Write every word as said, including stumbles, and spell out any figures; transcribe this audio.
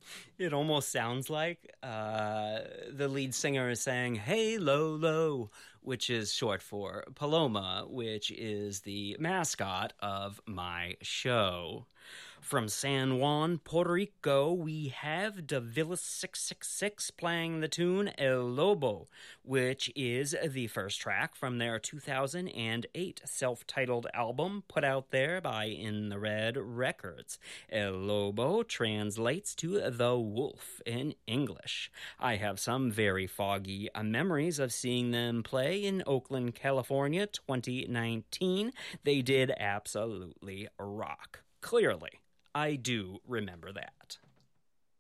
It almost sounds like uh, the lead singer is saying, "Hey, Lolo," which is short for Paloma, which is the mascot of my show. From San Juan, Puerto Rico, we have Davilis six six six playing the tune El Lobo, which is the first track from their two thousand eight self-titled album put out there by In the Red Records. El Lobo translates to the wolf in English. I have some very foggy uh, memories of seeing them play in Oakland, California, twenty nineteen. They did absolutely rock. Clearly, I do remember that.